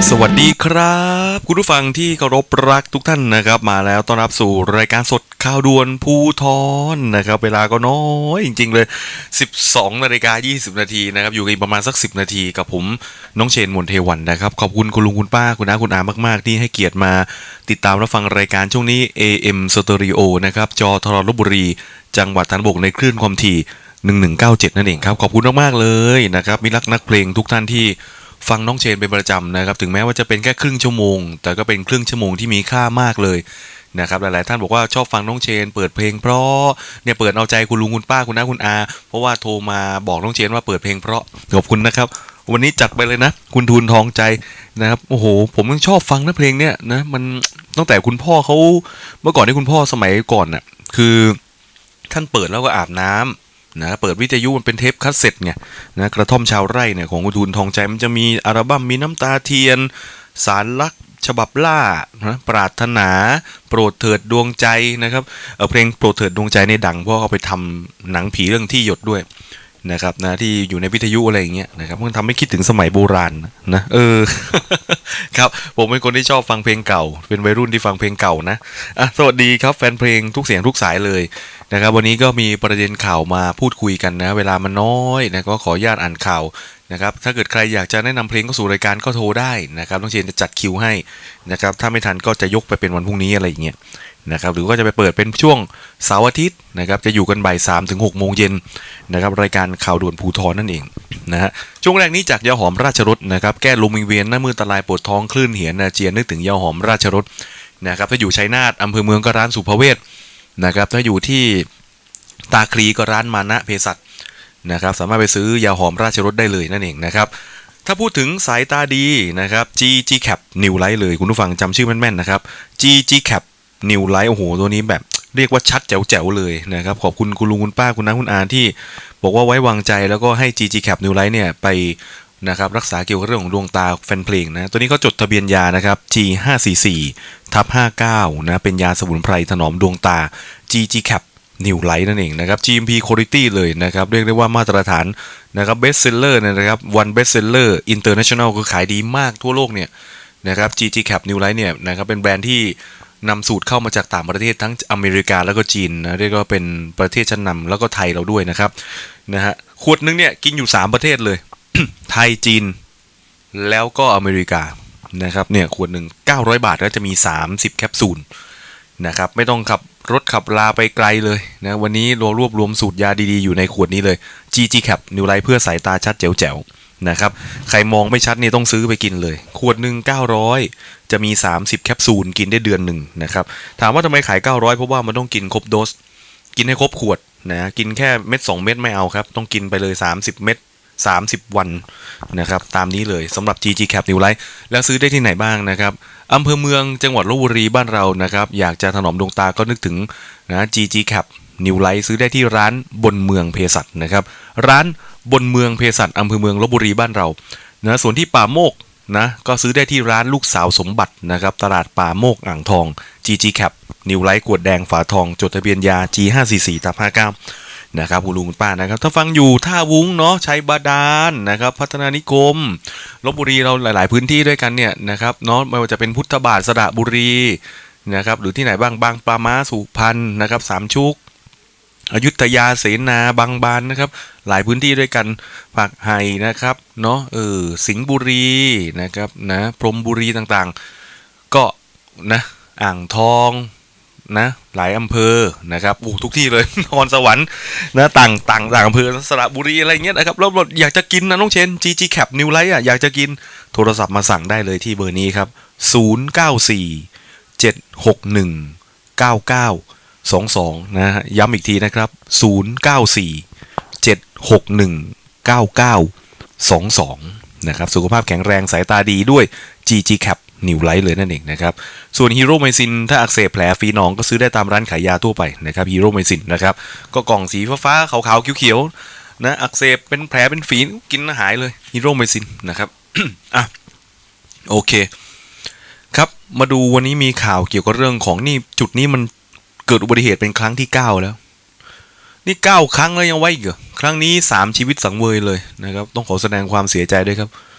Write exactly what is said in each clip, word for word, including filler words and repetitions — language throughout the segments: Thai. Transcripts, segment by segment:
สวัสดีครับคุณผู้ฟังที่เคารพรักทุกท่านนะครับมาแล้วต้อนรับสู่รายการสดข่าวด่วนภูธรนะครับเวลาก็น้อยจริงๆเลยสิบสองนาฬิกายี่สิบนาทีนะครับอยู่กันประมาณสักสิบนาทีกับผมน้องเชนมนเทวันนะครับขอบคุณคุณลุงคุณป้าคุณน้าคุณอามากๆที่ให้เกียรติมาติดตามรับฟังรายการช่วงนี้ เอ เอ็ม Stereo นะครับจอทรลพบุรีจังหวัดฐานบกในคลื่นความถี่หนึ่งหนึ่งเก้าเจ็ดนั่นเองครับขอบคุณมากๆเลยนะครับมิตรรักนักเพลงทุกท่านที่ฟังน้องเชนเป็นประจำนะครับถึงแม้ว่าจะเป็นแค่ครึ่งชั่วโมงแต่ก็เป็นครึ่งชั่วโมงที่มีค่ามากเลยนะครับหลายๆท่านบอกว่าชอบฟังน้องเชนเปิดเพลงเพราะเนี่ยเปิดเอาใจคุณลุงคุณป้าคุณน้าคุณอาเพราะว่าโทรมาบอกน้องเชนว่าเปิดเพลงเพราะขอบคุณนะครับวันนี้จัดไปเลยนะคุณทูลทองใจนะครับโอ้โหผมยังชอบฟังนะเพลงเนี้ยนะมันตั้งแต่คุณพ่อเขาเมื่อก่อนที่คุณพ่อสมัยก่อนน่ะคือท่านเปิดแล้วก็อาบน้ำนะเปิดวิทยุมันเป็นเทปคัสเซ็ตไงนะกระท่อมชาวไร่เนี่ยของคุณทูลทองใจมันจะมีอัลบั้มมีน้ำตาเทียนสารลักฉบับล่านะปรารถนาโปรดเถิดดวงใจนะครับเออเพลงโปรดเถิดดวงใจในดังเพราะเขาไปทำหนังผีเรื่องที่หยดด้วยนะครับนะที่อยู่ในวิทยุอะไรอย่างเงี้ยนะครับมันทำให้คิดถึงสมัยโบราณนะเออ ครับผมเป็นคนที่ชอบฟังเพลงเก่าเป็นวัยรุ่นที่ฟังเพลงเก่านะอ่ะสวัสดีครับแฟนเพลงทุกเสียงทุกสายเลยนะครับวันนี้ก็มีประเด็นข่าวมาพูดคุยกันนะเวลามันน้อยนะก็ขออนุญาตอ่านข่าวนะครับถ้าเกิดใครอยากจะแนะนำเพลงเข้าสู่รายการก็โทรได้นะครับน้องเชนจะจัดคิวให้นะครับถ้าไม่ทันก็จะยกไปเป็นวันพรุ่งนี้อะไรอย่างเงี้ยนะครับหรือก็จะไปเปิดเป็นช่วงเสาร์อาทิตย์นะครับจะอยู่กันบ่ายสามถึงหกโมงเย็นนะครับรายการข่าวด่วนภูธรนั่นเองนะฮะช่วงแรกนี้จากยาหอมราชรสนะครับแก้ลมวิงเวียนหน้ามือตะลายปวดท้องคลื่นเหียนอาเจียนนึกถึงยาหอมราชรสนะครับถ้าอยู่ชัยนาทอำเภอเมืองก็ร้านสุภเวชนะครับถ้าอยู่ที่ตาคลีก็ร้านมานะเภสัชนะครับสามารถไปซื้อยาหอมราชรสได้เลยนั่นเองนะครับถ้าพูดถึงสายตาดีนะครับ จี จี Cap New Light เลยคุณผู้ฟังจำชื่อแม่นๆนะครับ จี จี Cap New Light โอ้โหตัวนี้แบบเรียกว่าชัดแจ๋วๆเลยนะครับขอบคุณคุณลุงคุณป้าคุณน้าคุณอาที่บอกว่าไว้วางใจแล้วก็ให้ จี จี Cap New Light เนี่ยไปนะครับรักษาเกี่ยวกับเรื่องของดวงตาแฟนเพลงนะตัวนี้เขาจดทะเบียนยานะครับ จี ห้าสี่สี่ ทับ ห้าเก้า นะเป็นยาสมุนไพรถนอมดวงตา จี จี Cap New Light นั่นเองนะครับ จี เอ็ม พี Quality เลยนะครับเรียกได้ว่ามาตรฐานนะครับ Best Seller นะครับ One Best Seller International คือขายดีมากทั่วโลกเนี่ยนะครับ จี จี Cap New Light เนี่ยนะครับเป็นแบรนด์ที่นำสูตรเข้ามาจากต่างประเทศทั้งอเมริกาแล้วก็จีนนะเรียกว่าเป็นประเทศชั้นนำแล้วก็ไทยเราด้วยนะครับนะฮะขวดนึงเนี่ยกินอยู่สามประเทศเลย ไทยจีนแล้วก็อเมริกานะครับเนี่ยขวดหนึ่งเก้าร้อยบาทแล้วจะมีสามสิบแคปซูลนะครับไม่ต้องขับรถขับลาไปไกลเลยนะวันนี้เรารวบรวมสูตรยาดีๆอยู่ในขวดนี้เลย จี จี Cap New Light เพื่อสายตาชัดแจ๋วๆนะครับใครมองไม่ชัดนี่ต้องซื้อไปกินเลยขวดหนึ่งเก้าร้อยจะมีสามสิบแคปซูลกินได้เดือนหนึ่งนะครับถามว่าทำไมขายเก้าร้อยเพราะว่ามันต้องกินครบโดสกินให้ครบขวดนะกินแค่เม็ดสองเม็ดไม่เอาครับต้องกินไปเลยสามสิบเม็ดสามสิบวันนะครับตามนี้เลยสำหรับ จี จี Cap New Light แล้วซื้อได้ที่ไหนบ้างนะครับอำเภอเมืองจังหวัดลพบุรีบ้านเรานะครับอยากจะถนอมดวงตาก็นึกถึงนะ จี จี Cap New Light ซื้อได้ที่ร้านบนเมืองเภสัชนะครับร้านบนเมืองเภสัชอำเภอเมืองลพบุรีบ้านเรานะส่วนที่ป่าโมกนะก็ซื้อได้ที่ร้านลูกสาวสมบัตินะครับตลาดป่าโมกอ่างทอง จี จี Cap New Light ขวดแดงฝาทองจดทะเบียนยา จี ห้าสี่สี่ ทับ ห้าเก้านะครับคุณลุงคุณป้านะครับถ้าฟังอยู่ท่าวุ้งเนาะชัยบาดาลนะครับพัฒนานิคมลพบุรีเราหลายๆพื้นที่ด้วยกันเนี่ยนะครับเนาะไม่ว่าจะเป็นพุทธบาทสระบุรีนะครับหรือที่ไหนบ้างบางปลาม้าสุพรรณนะครับสามชุกอยุธยาเสนาบางบานนะครับหลายพื้นที่ด้วยกันปากไห่นะครับเนาะเออสิงห์บุรีนะครับนะพรหมบุรีต่างๆก็นะอ่างทองนะหลายอำเภอนะครับโอ้ทุกที่เลยนครสวรรค์นะต่างต่างต่างอำเภอสระบุรีอะไรเงี้ยนะครับแล้วอยากจะกินนะน้องเชน จี จี Cap New Light อ่ะอยากจะกินโทรศัพท์มาสั่งได้เลยที่เบอร์นี้ครับศูนย์ เก้า สี่ เจ็ด หก หนึ่ง เก้า เก้า สอง สองนะฮะย้ำอีกทีนะครับศูนย์ เก้า สี่ เจ็ด หก หนึ่ง เก้า เก้า สอง สองนะครับสุขภาพแข็งแรงสายตาดีด้วย จี จี Capนิวไลท์เลยนั่นเองนะครับส่วนฮีโร่ไมซินถ้าอักเสบแผลฝีหนองก็ซื้อได้ตามร้านขายยาทั่วไปนะครับฮีโร่ไมซินนะครับก็กล่องสีฟ้าๆขาวๆเขียวๆนะอักเสบเป็นแผลเป็นฝีกินหายเลยฮีโร่ไมซินนะครับ อ่ะโอเคครับมาดูวันนี้มีข่าวเกี่ยวกับเรื่องของนี่จุดนี้มันเกิดอุบัติเหตุเป็นครั้งที่เก้าแล้วนี่เก้าครั้งแล้วยังไว้อีกเหรอครั้งนี้สามชีวิตสังเวยเลยนะครับต้องขอแสดงความเสียใจด้วยครับ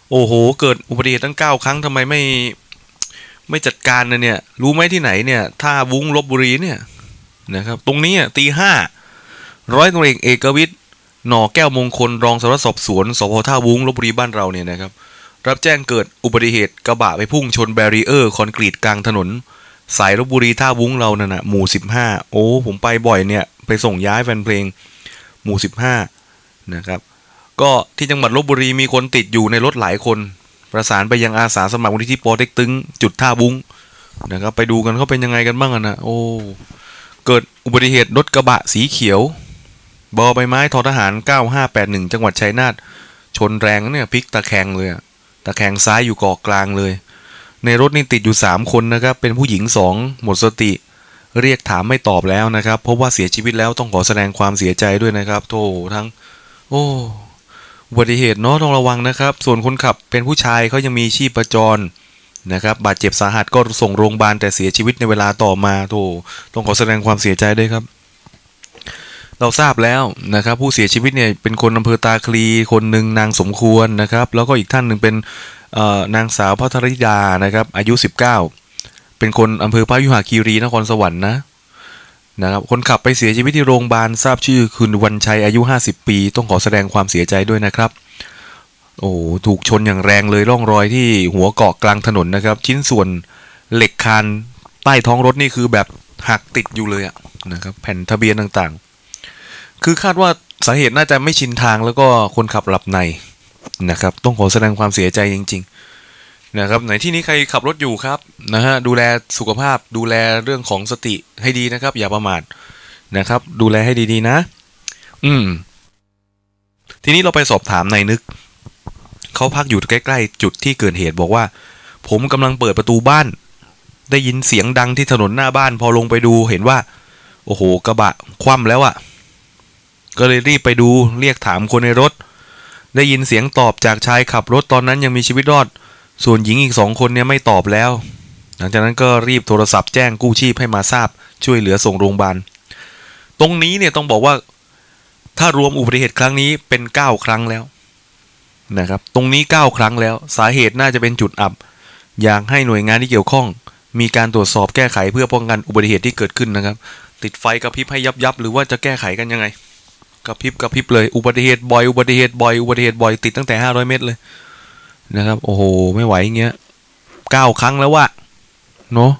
โอ้โหเกิดอุบัติเหตุตั้งเก้าครั้งทำไมไม่ไม่จัดการนะเนี่ยรู้ไหมที่ไหนเนี่ยท่าวุ้งลบบุรีเนี่ยนะครับตรงนี้ตีห้าร้อยตำรวจเอกเอกวิทย์หน่อแก้วมงคลรองสารวัตรสอบสวนสพท่าวุ้งลบบุรีบ้านเราเนี่ยนะครับรับแจ้งเกิดอุบัติเหตุกระบะไปพุ่งชนแบรีเออร์คอนกรีตกลางถนนสายลบบุรีท่าวุ้งเรานั่นนะหมู่สิบห้าโอ้ผมไปบ่อยเนี่ยไปส่งย้ายแฟนเพลงหมู่สิบห้านะครับก็ที่จังหวัดลบบุรีมีคนติดอยู่ในรถหลายคนประสานไปยังอาสาสมัครมูลนิธิปอเต็กตึงจุดท่าวุ้งนะครับไปดูกันเขาเป็นยังไงกันบ้างนะโอ้เกิดอุบัติเหตุรถกระบะสีเขียวบอใบไม้ททหารเก้าห้าแปดหนึ่งจังหวัดชัยนาทชนแรงเนี่ยพลิกตะแคงเลยตะแคงซ้ายอยู่เกาะกลางเลยในรถนี่ติดอยู่สามคนนะครับเป็นผู้หญิงสองหมดสติเรียกถามไม่ตอบแล้วนะครับเพราะว่าเสียชีวิตแล้วต้องขอแสดงความเสียใจด้วยนะครับโธ่ทั้งโอ้อุบัติเหตุเนาะต้องระวังนะครับส่วนคนขับเป็นผู้ชายเขายังมีชีพจรนะครับบาดเจ็บสาหัสก็ส่งโรงพยาบาลแต่เสียชีวิตในเวลาต่อมาโธ่ต้องขอแสดงความเสียใจด้วยครับเราทราบแล้วนะครับผู้เสียชีวิตเนี่ยเป็นคนอำเภอตาคลีคนหนึ่งนางสมควรนะครับแล้วก็อีกท่านหนึ่งเป็นนางสาวพัทริดานะครับอายุสิบเก้าเป็นคนอำเภอพยุหคีรีนครสวรรค์นะนะครับคนขับไปเสียชีวิตที่โรงพยาบาลทราบชื่อคุณวันชัยอายุห้าสิบปีต้องขอแสดงความเสียใจด้วยนะครับโอ้ถูกชนอย่างแรงเลยร่องรอยที่หัวเกาะกลางถนนนะครับชิ้นส่วนเหล็กคานใต้ท้องรถนี่คือแบบหักติดอยู่เลยอะนะครับแผ่นทะเบียนต่างๆคือคาดว่าสาเหตุน่าจะไม่ชินทางแล้วก็คนขับหลับในนะครับต้องขอแสดงความเสียใจจริงๆนะครับไหนที่นี้ใครขับรถอยู่ครับนะฮะดูแลสุขภาพดูแลเรื่องของสติให้ดีนะครับอย่าประมาทนะครับดูแลให้ดีๆนะอืมทีนี้เราไปสอบถามนายนึกเขาพักอยู่ใกล้ๆจุดที่เกิดเหตุบอกว่าผมกำลังเปิดประตูบ้านได้ยินเสียงดังที่ถนนหน้าบ้านพอลงไปดูเห็นว่าโอ้โหกระบะคว่ำแล้วอะก็เลยรีบไปดูเรียกถามคนในรถได้ยินเสียงตอบจากชายขับรถตอนนั้นยังมีชีวิตรอดส่วนหญิงอีกสองคนเนี่ยไม่ตอบแล้วหลังจากนั้นก็รีบโทรศัพท์แจ้งกู้ชีพให้มาทราบช่วยเหลือส่งโรงพยาบาลตรงนี้เนี่ยต้องบอกว่าถ้ารวมอุบัติเหตุครั้งนี้เป็นเก้าครั้งแล้วนะครับตรงนี้เก้าครั้งแล้วสาเหตุน่าจะเป็นจุดอับอยากให้หน่วยงานที่เกี่ยวข้องมีการตรวจสอบแก้ไขเพื่อป้องกันอุบัติเหตุที่เกิดขึ้นนะครับติดไฟกระพริบให้ยับยับหรือว่าจะแก้ไขกันยังไงกระพริบกระพริบเลยอุบัติเหตุบ่อยอุบัติเหตุบ่อยอุบัติเหตุบ่อยติดตั้งแต่ห้าร้อยเมตรเลยนะครับโอ้โหไม่ไหวอย่างเงี้ยเก้าครั้งแล้ววะเนาะ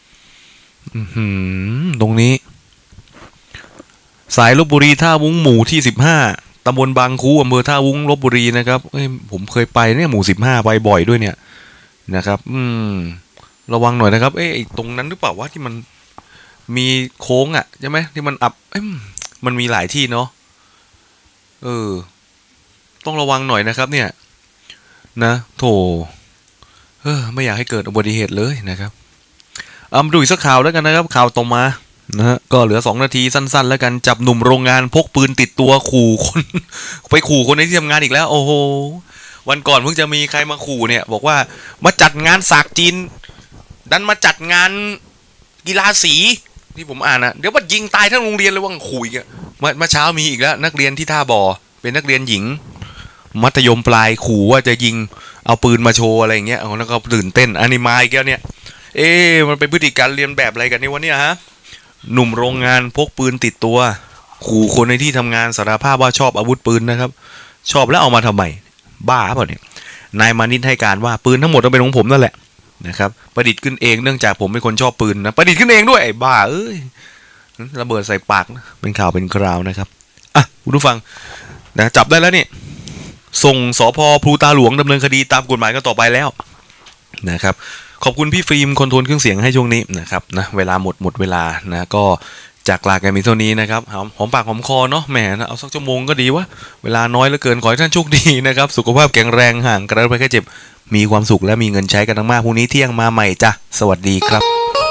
ตรงนี้สายลบบุรีท่าวุ้งหมู่ที่สิบห้าตำบลบางคูอำเภอท่าวุ้งลบบุรีนะครับเอ้ยผมเคยไปเนี่ยหมู่สิบห้าไปบ่อยด้วยเนี่ยนะครับอืมระวังหน่อยนะครับเอ้ยตรงนั้นหรือเปล่าวะที่มันมีโค้งอ่ะใช่ไหมที่มันอับเอ้ยมันมีหลายที่เนาะเออต้องระวังหน่อยนะครับเนี่ยนะโถเออไม่อยากให้เกิดอุบัติเหตุเลยนะครับเอามาดูอีกสักข่าวแล้วกันนะครับข่าวต่อมานะฮะก็เหลือสองนาทีสั้นๆแล้วกันจับหนุ่มโรงงานพกปืนติดตัวขู่คนไปขู่คนในที่ทำงานอีกแล้วโอ้โหวันก่อนเพิ่งจะมีใครมาขู่เนี่ยบอกว่ามาจัดงานสากจีนดันมาจัดงานกีฬาสีที่ผมอ่านนะเดี๋ยวว่ายิงตายทั้งโรงเรียนเลยว่าขู่อีกเมื่อเช้ามีอีกแล้วนักเรียนที่ท่าบ่อเป็นนักเรียนหญิงมัธยมปลายขู่ว่าจะยิงเอาปืนมาโชว์อะไรอย่างเงี้ยแล้วก็ตื่นเต้นอันนี้มาอีกแล้วเนี่ยเอ๊ะมันเป็นพฤติการเรียนแบบอะไรกันนี่วะเนี่ยฮะหนุ่มโรงงานพกปืนติดตัวขู่คนในที่ทำงานสารภาพว่าชอบอาวุธปืนนะครับชอบแล้วเอามาทำไมบ้าเปล่าเนี่ยนายมานิดให้การว่าปืนทั้งหมดต้องเป็นของผมนั่นแหละนะครับประดิษฐ์ขึ้นเองเนื่องจากผมเป็นคนชอบปืนนะประดิษฐ์ขึ้นเองด้วยไอ้บ้าเอ้ยระเบิดใส่ปากนะเป็นข่าวเป็นคราวนะครับอ่ะคุณผู้ฟังนะจับได้แล้วนี่ส่งสภ.พลูตาหลวงดำเนินคดีตามกฎหมายกันต่อไปแล้วนะครับขอบคุณพี่ฟิล์มคอนโทรลเครื่องเสียงให้ช่วงนี้นะครับนะเวลาหมดหมดเวลานะก็จากลากันมีเท่านี้นะครับหอมหอมปากหอมคอเนาะแหมนะเอาสักชั่วโมงก็ดีวะเวลาน้อยเหลือเกินขอให้ท่านโชคดีนะครับสุขภาพแข็งแรงห่างไกลโรคภัยไข้เจ็บมีความสุขและมีเงินใช้กันทั้งมากพรุ่งนี้เที่ยงมาใหม่จ้ะสวัสดีครับ